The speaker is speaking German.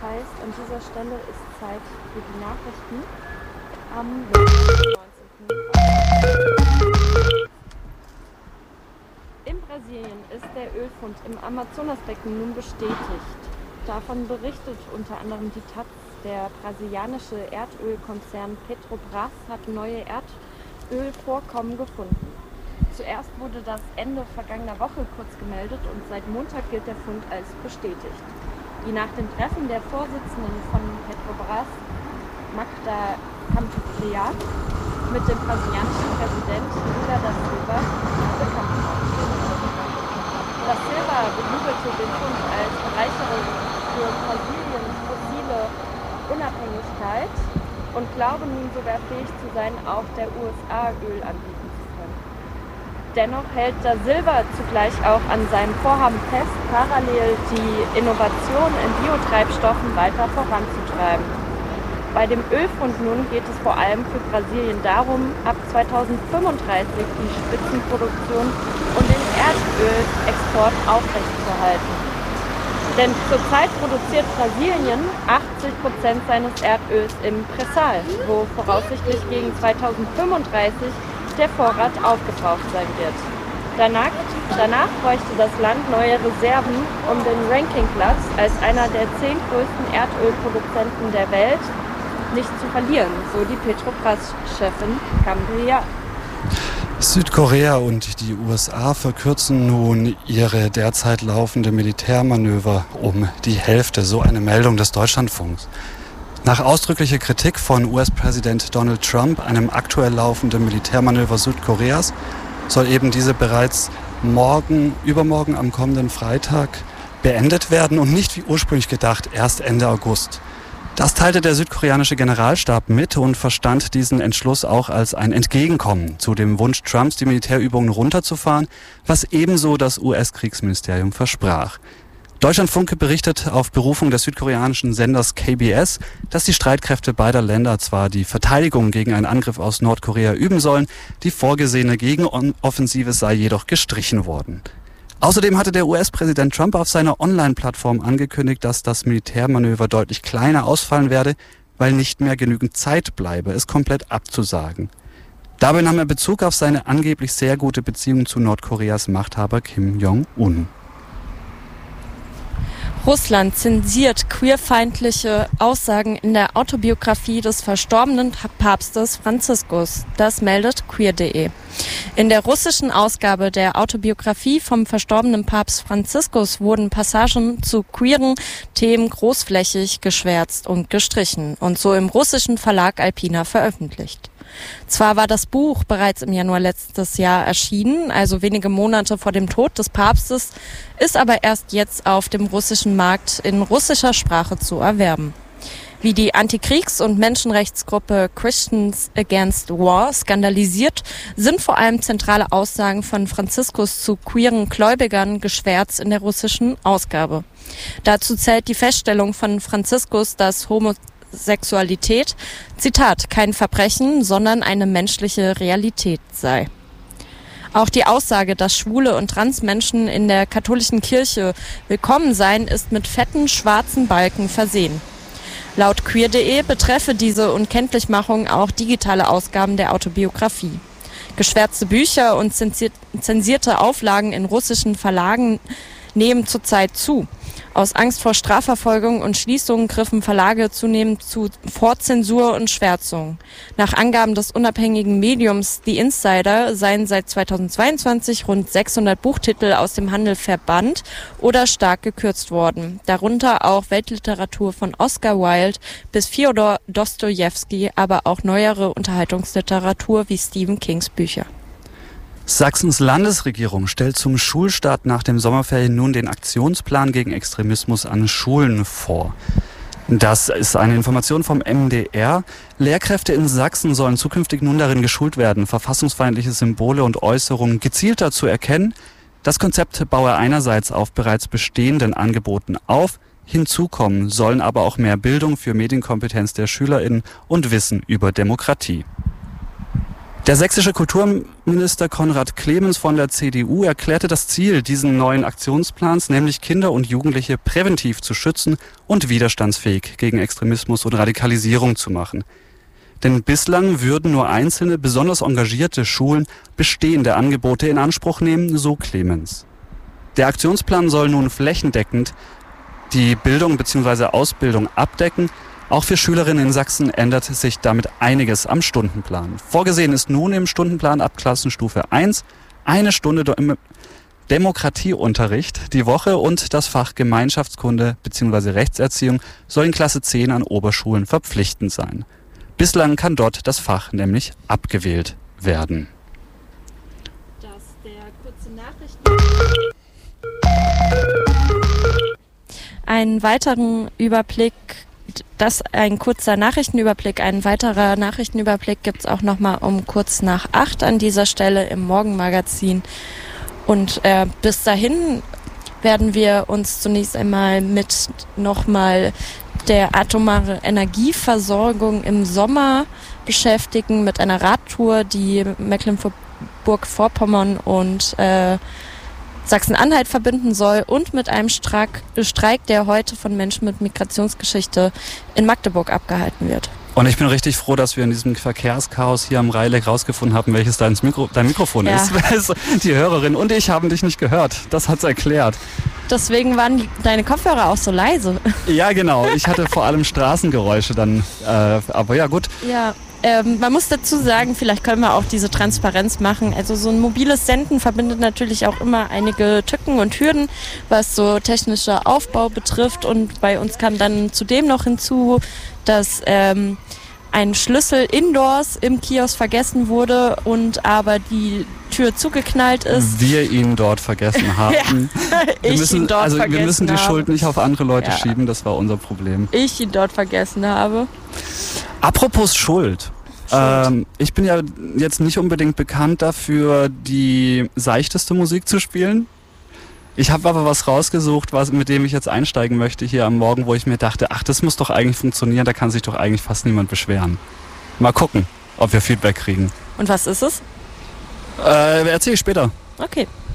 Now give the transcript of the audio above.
heißt, an dieser Stelle ist Zeit für die Nachrichten am 19. In Brasilien ist der Ölfund im Amazonasbecken nun bestätigt. Davon berichtet unter anderem die Taz. Der brasilianische Erdölkonzern Petrobras hat neue Erdölvorkommen gefunden. Zuerst wurde das Ende vergangener Woche kurz gemeldet und seit Montag gilt der Fund als bestätigt. Die nach dem Treffen der Vorsitzenden von Petrobras, Magda Campos, mit dem brasilianischen Präsidenten Lula da Silva bekannt gemacht. Da Silva bejubelte den Fund als Bereicherung für Brasiliens fossile Unabhängigkeit und glaube nun sogar fähig zu sein, auch der USA Öl anbieten zu können. Dennoch hält da Silva zugleich auch an seinem Vorhaben fest, parallel die Innovation in Biotreibstoffen weiter voranzutreiben. Bei dem Ölfund nun geht es vor allem für Brasilien darum, ab 2035 die Spitzenproduktion und den Erdölexport aufrechtzuerhalten. Denn zurzeit produziert Brasilien 80% seines Erdöls im Pressal, wo voraussichtlich gegen 2035 der Vorrat aufgebraucht sein wird. Danach bräuchte das Land neue Reserven, um den Rankingplatz als einer der 10 größten Erdölproduzenten der Welt nicht zu verlieren, so die Petrobras-Chefin Cambria. Südkorea und die USA verkürzen nun ihre derzeit laufende Militärmanöver um die Hälfte, so eine Meldung des Deutschlandfunks. Nach ausdrücklicher Kritik von US-Präsident Donald Trump, einem aktuell laufenden Militärmanöver Südkoreas, soll eben diese bereits übermorgen am kommenden Freitag beendet werden und nicht wie ursprünglich gedacht erst Ende August. Das teilte der südkoreanische Generalstab mit und verstand diesen Entschluss auch als ein Entgegenkommen zu dem Wunsch Trumps, die Militärübungen runterzufahren, was ebenso das US-Kriegsministerium versprach. Deutschlandfunk berichtet auf Berufung des südkoreanischen Senders KBS, dass die Streitkräfte beider Länder zwar die Verteidigung gegen einen Angriff aus Nordkorea üben sollen, die vorgesehene Gegenoffensive sei jedoch gestrichen worden. Außerdem hatte der US-Präsident Trump auf seiner Online-Plattform angekündigt, dass das Militärmanöver deutlich kleiner ausfallen werde, weil nicht mehr genügend Zeit bleibe, es komplett abzusagen. Dabei nahm er Bezug auf seine angeblich sehr gute Beziehung zu Nordkoreas Machthaber Kim Jong-un. Russland zensiert queerfeindliche Aussagen in der Autobiografie des verstorbenen Papstes Franziskus. Das meldet queer.de. In der russischen Ausgabe der Autobiografie vom verstorbenen Papst Franziskus wurden Passagen zu queeren Themen großflächig geschwärzt und gestrichen und so im russischen Verlag Alpina veröffentlicht. Zwar war das Buch bereits im Januar letztes Jahr erschienen, also wenige Monate vor dem Tod des Papstes, ist aber erst jetzt auf dem russischen Markt in russischer Sprache zu erwerben. Wie die Antikriegs- und Menschenrechtsgruppe Christians Against War skandalisiert, sind vor allem zentrale Aussagen von Franziskus zu queeren Gläubigern geschwärzt in der russischen Ausgabe. Dazu zählt die Feststellung von Franziskus, dass Homosexualität, Zitat, kein Verbrechen, sondern eine menschliche Realität sei. Auch die Aussage, dass schwule und Transmenschen in der katholischen Kirche willkommen seien, ist mit fetten schwarzen Balken versehen. Laut queer.de betreffe diese Unkenntlichmachung auch digitale Ausgaben der Autobiografie. Geschwärzte Bücher und zensierte Auflagen in russischen Verlagen nehmen zurzeit zu. Aus Angst vor Strafverfolgung und Schließungen griffen Verlage zunehmend zu Vorzensur und Schwärzung. Nach Angaben des unabhängigen Mediums The Insider seien seit 2022 rund 600 Buchtitel aus dem Handel verbannt oder stark gekürzt worden. Darunter auch Weltliteratur von Oscar Wilde bis Fjodor Dostojewski, aber auch neuere Unterhaltungsliteratur wie Stephen Kings Bücher. Sachsens Landesregierung stellt zum Schulstart nach dem Sommerferien nun den Aktionsplan gegen Extremismus an Schulen vor. Das ist eine Information vom MDR. Lehrkräfte in Sachsen sollen zukünftig nun darin geschult werden, verfassungsfeindliche Symbole und Äußerungen gezielter zu erkennen. Das Konzept baue einerseits auf bereits bestehenden Angeboten auf. Hinzu kommen sollen aber auch mehr Bildung für Medienkompetenz der SchülerInnen und Wissen über Demokratie. Der sächsische Kulturminister Konrad Clemens von der CDU erklärte das Ziel diesen neuen Aktionsplans, nämlich Kinder und Jugendliche präventiv zu schützen und widerstandsfähig gegen Extremismus und Radikalisierung zu machen. Denn bislang würden nur einzelne, besonders engagierte Schulen bestehende Angebote in Anspruch nehmen, so Clemens. Der Aktionsplan soll nun flächendeckend die Bildung bzw. Ausbildung abdecken. Auch für Schülerinnen in Sachsen ändert sich damit einiges am Stundenplan. Vorgesehen ist nun im Stundenplan ab Klassenstufe 1 eine Stunde Demokratieunterricht die Woche und das Fach Gemeinschaftskunde bzw. Rechtserziehung soll in Klasse 10 an Oberschulen verpflichtend sein. Bislang kann dort das Fach nämlich abgewählt werden. Einen weiteren Überblick, ein kurzer Nachrichtenüberblick, ein weiterer Nachrichtenüberblick gibt es auch nochmal um kurz nach 8 an dieser Stelle im Morgenmagazin. Und bis dahin werden wir uns zunächst einmal mit nochmal der atomaren Energieversorgung im Sommer beschäftigen, mit einer Radtour, die Mecklenburg-Vorpommern und Sachsen-Anhalt verbinden soll und mit einem Streik, der heute von Menschen mit Migrationsgeschichte in Magdeburg abgehalten wird. Und ich bin richtig froh, dass wir in diesem Verkehrschaos hier am Rheileck rausgefunden haben, welches dein Mikrofon ist. Die Hörerin und ich haben dich nicht gehört. Das hat's erklärt. Deswegen waren deine Kopfhörer auch so leise. Ja, genau. Ich hatte vor allem Straßengeräusche dann. Aber ja, gut. Ja. Man muss dazu sagen, vielleicht können wir auch diese Transparenz machen. Also so ein mobiles Senden verbindet natürlich auch immer einige Tücken und Hürden, was so technischer Aufbau betrifft. Und bei uns kam dann zudem noch hinzu, dass ein Schlüssel indoors im Kiosk vergessen wurde und aber die Tür zugeknallt ist. Wir ihn dort vergessen haben. Wir müssen die Schuld nicht auf andere Leute schieben, das war unser Problem. Ich ihn dort vergessen habe. Apropos Schuld. Ich bin ja jetzt nicht unbedingt bekannt dafür, die seichteste Musik zu spielen. Ich habe aber was rausgesucht, mit dem ich jetzt einsteigen möchte hier am Morgen, wo ich mir dachte, ach, das muss doch eigentlich funktionieren, da kann sich doch eigentlich fast niemand beschweren. Mal gucken, ob wir Feedback kriegen. Und was ist es? Erzähle ich später. Okay.